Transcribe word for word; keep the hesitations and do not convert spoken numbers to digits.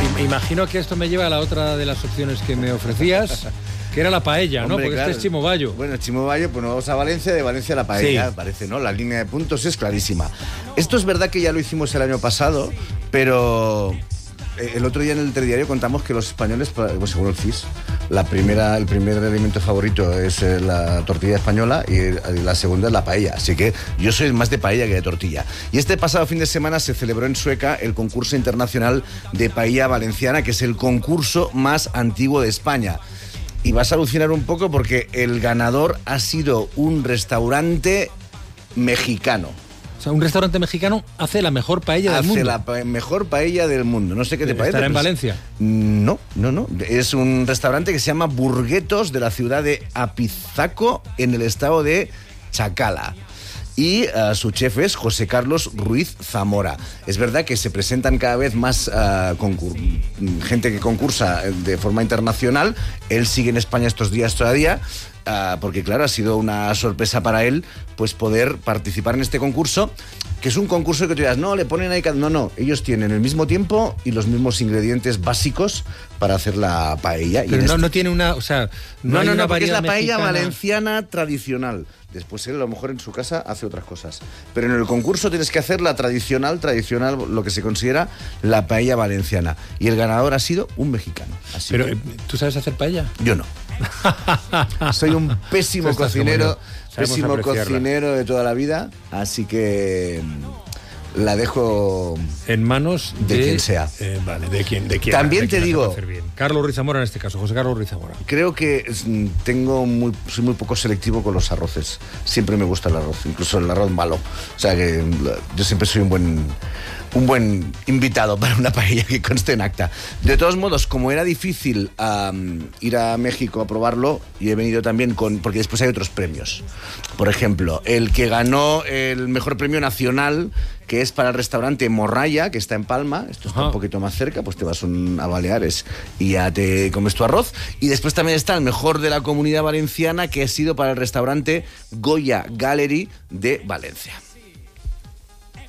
Imagino que esto me lleva a la otra de las opciones que me ofrecías, que era la paella, ¿no? Hombre, Porque claro. Este es Chimobayo. Bueno, Chimobayo, pues nos vamos a Valencia, de Valencia a la paella, Sí. parece, ¿no? La línea de puntos es clarísima. Esto es verdad que ya lo hicimos el año pasado, pero el otro día en el telediario contamos que los españoles, pues según el C I S, la primera, el primer alimento favorito es la tortilla española y la segunda es la paella. Así que yo soy más de paella que de tortilla. Y este pasado fin de semana se celebró en Sueca el concurso internacional de paella valenciana, que es el concurso más antiguo de España. Y vas a alucinar un poco porque el ganador ha sido un restaurante mexicano. O sea, un restaurante mexicano hace la mejor paella del Hace mundo. la pa- mejor paella del mundo. No sé qué te parece. ¿Estará en pero es- Valencia? No, no, no. Es un restaurante que se llama Burguetos, de la ciudad de Apizaco, en el estado de Chacala. Y uh, su chef es José Carlos Ruiz Zamora. Es verdad que se presentan cada vez más uh, concur- gente que concursa de forma internacional. Él sigue en España estos días todavía, uh, porque claro, ha sido una sorpresa para él pues poder participar en este concurso, que es un concurso que tú dirás, no, le ponen ahí... No, no, ellos tienen el mismo tiempo y los mismos ingredientes básicos para hacer la paella. Pero y en no, este- no tiene una... O sea, no, no, hay no, una no, porque es la variedad paella mexicana. valenciana tradicional. Después él a lo mejor en su casa hace otras cosas. Pero en el concurso tienes que hacer la tradicional, tradicional, lo que se considera la paella valenciana. Y el ganador ha sido un mexicano. Así Pero, que ¿tú sabes hacer paella? yo no. Soy un pésimo Tú estás cocinero, como yo. Sabemos pésimo apreciarla. cocinero de toda la vida. Así que mm, la dejo... En manos De de... quien sea. Eh, vale, de quien, de quien. También de te quien la digo- sepa hacer bien. Carlos Ruiz Zamora en este caso, José Carlos Ruiz Zamora. Creo que mm, tengo muy, soy muy poco selectivo con los arroces. Siempre me gusta el arroz, incluso el arroz malo. O sea que mm, yo siempre soy un buen, un buen invitado para una paella que conste en acta. De todos modos, como era difícil um, ir a México a probarlo, y he venido también con... Porque después hay otros premios. Por ejemplo, el que ganó el mejor premio nacional, que es para el restaurante Morralla, que está en Palma. Esto está Ajá. un poquito más cerca, pues te vas un- a Baleares y ya te comes tu arroz. Y después también está el mejor de la Comunidad Valenciana, que ha sido para el restaurante Goya Gallery de Valencia.